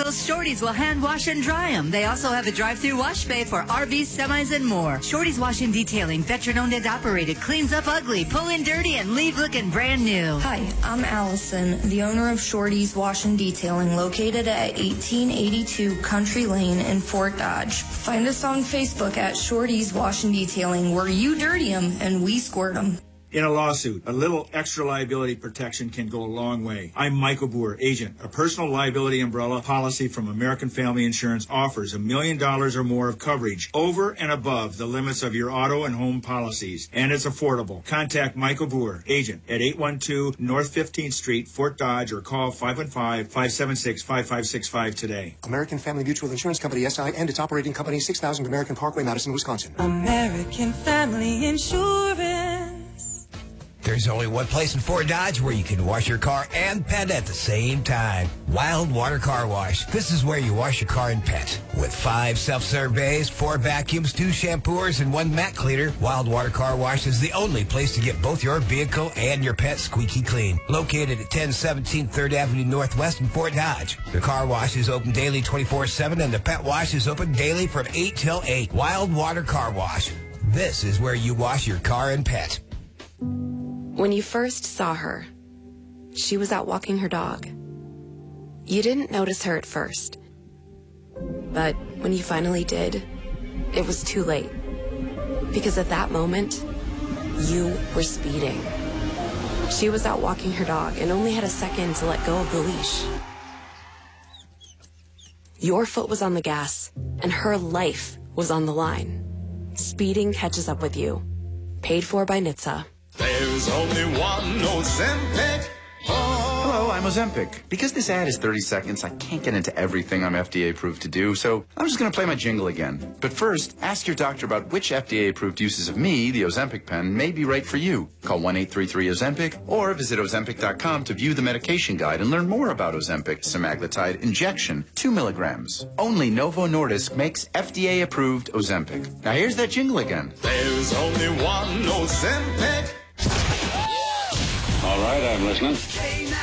vehicles, Shorty's will hand wash and dry them. They also have a drive-through wash bay for RVs, semis, and more. Shorty's Wash and Detailing, veteran-owned and operated, cleans up ugly, pull in dirty, and leave looking brand new. Hi, I'm Allison, the owner of Shorty's Wash and Detailing, located at 1882 Country Lane in Fort Dodge. Find us on Facebook at Shorty's Wash and Detailing, where you dirty them and we squirt them. In a lawsuit, a little extra liability protection can go a long way. I'm Michael Boer, agent. A personal liability umbrella policy from American Family Insurance offers $1 million or more of coverage over and above the limits of your auto and home policies. And it's affordable. Contact Michael Boer, agent, at 812 North 15th Street, Fort Dodge, or call 515-576-5565 today. American Family Mutual Insurance Company, SI, and its operating company, 6000 American Parkway, Madison, Wisconsin. American Family Insurance. There's only one place in Fort Dodge where you can wash your car and pet at the same time. Wild Water Car Wash. This is where you wash your car and pet. With 5 self-serve bays, 4 vacuums, 2 shampooers, and 1 mat cleaner, Wild Water Car Wash is the only place to get both your vehicle and your pet squeaky clean. Located at 1017 3rd Avenue Northwest in Fort Dodge. The car wash is open daily 24/7, and the pet wash is open daily from 8 till 8. Wild Water Car Wash. This is where you wash your car and pet. When you first saw her, she was out walking her dog. You didn't notice her at first. But when you finally did, it was too late. Because at that moment, you were speeding. She was out walking her dog and only had a second to let go of the leash. Your foot was on the gas, and her life was on the line. Speeding catches up with you. Paid for by NHTSA. There's only one Ozempic. Hello, I'm Ozempic. Because this ad is 30 seconds, I can't get into everything I'm FDA approved to do, so I'm just going to play my jingle again. But first, ask your doctor about which FDA approved uses of me, the Ozempic pen, may be right for you. Call 1-833-OZEMPIC or visit Ozempic.com to view the medication guide and learn more about Ozempic semaglutide injection, 2 milligrams. Only Novo Nordisk makes FDA approved Ozempic. Now here's that jingle again. There's only one Ozempic. All right, I'm listening.